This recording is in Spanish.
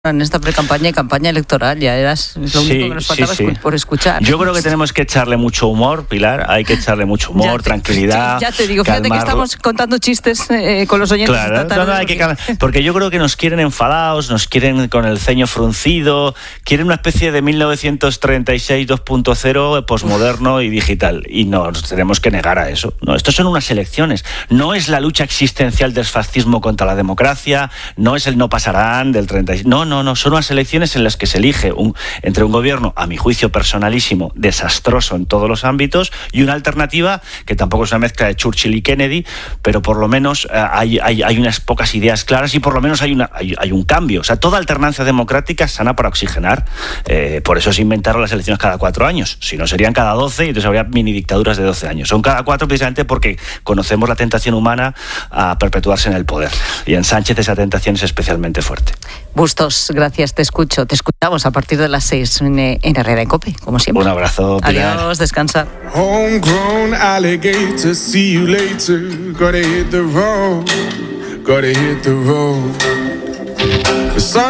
En esta pre-campaña y campaña electoral ya es lo único que nos faltaba por escuchar. Yo creo que tenemos que echarle mucho humor, Pilar, hay que echarle mucho humor, tranquilidad. Ya te digo, fíjate que estamos contando chistes con los oyentes esta tarde. Porque yo creo que nos quieren enfadados, nos quieren con el ceño fruncido, quieren una especie de 1936 2.0 posmoderno y digital, y nos tenemos que negar a eso. No, estos son unas elecciones, no es la lucha existencial del fascismo contra la democracia, no es el no pasarán del 36, no, son unas elecciones en las que se elige entre un gobierno, a mi juicio personalísimo, desastroso en todos los ámbitos, y una alternativa que tampoco es una mezcla de Churchill y Kennedy, pero por lo menos hay unas pocas ideas claras y por lo menos hay un cambio. O sea, toda alternancia democrática es sana para oxigenar. Por eso se inventaron las elecciones cada 4 años. Si no, serían cada 12 y entonces habría mini dictaduras de 12 años. Son cada 4 precisamente porque conocemos la tentación humana a perpetuarse en el poder. Y en Sánchez esa tentación es especialmente fuerte. Bustos, gracias, te escuchamos a partir de las 6 en Herrera y COPE, como siempre. Un abrazo, Pilar. Adiós, descansa. Homegrown alligator, see you later. Gotta hit the road, gotta hit the road.